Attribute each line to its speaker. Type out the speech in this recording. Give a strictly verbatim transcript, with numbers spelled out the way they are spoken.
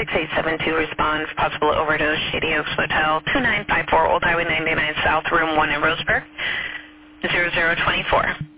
Speaker 1: six eight seven two, respond for possible overdose, Shady Oaks Motel, two nine five four Old Highway ninety-nine South, Room one in Roseburg, zero zero two four.